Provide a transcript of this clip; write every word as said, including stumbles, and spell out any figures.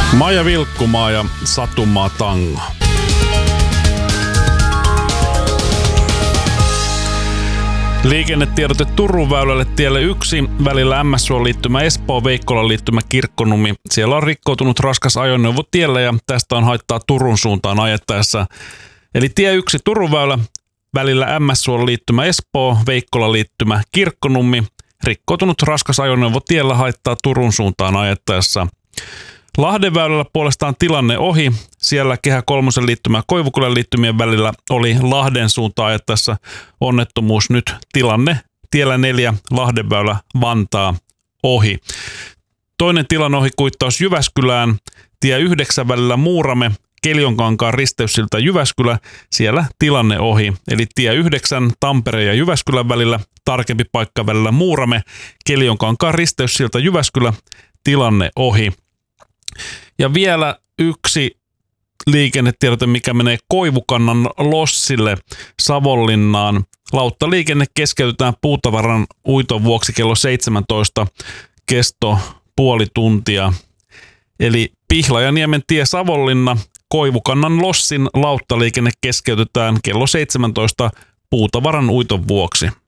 Maija Vilkkumaa ja Satumaa Tango. Liikennetiedote Turun väylälle tielle yksi välillä M S U:n liittymä Espoo Veikkolan liittymä Kirkkonummi. Siellä on rikkoutunut raskas ajoneuvo tiellä ja tästä on haittaa Turun suuntaan ajettaessa. Eli tie yksi Turun väylä välillä M S U:n liittymä Espoo Veikkolan liittymä Kirkkonummi. Rikkoutunut raskas ajoneuvo tiellä haittaa Turun suuntaan ajettaessa. Lahden väylällä puolestaan tilanne ohi. Siellä Kehä kolmosen liittymä Koivukylän liittymien välillä oli Lahden suuntaan ajettaessa onnettomuus. Nyt tilanne tiellä neljä Lahden väylä Vantaa ohi. Toinen tilanne ohi kuittaus Jyväskylään. Tie yhdeksän välillä Muurame Keljonkankaan risteyssilta Jyväskylä. Siellä tilanne ohi. Eli tie yhdeksän Tampere ja Jyväskylän välillä. Tarkempi paikka välillä Muurame Keljonkankaan risteyssilta Jyväskylä. Tilanne ohi. Ja vielä yksi liikennetiedote, mikä menee Koivukannan lossille Savonlinnaan. Lauttaliikenne keskeytetään puutavaran uiton vuoksi kello seitsemäntoista, kesto puoli tuntia. Eli Pihlajaniemen tie Savonlinna, Koivukannan lossin lauttaliikenne keskeytetään kello seitsemäntoista puutavaran uiton vuoksi.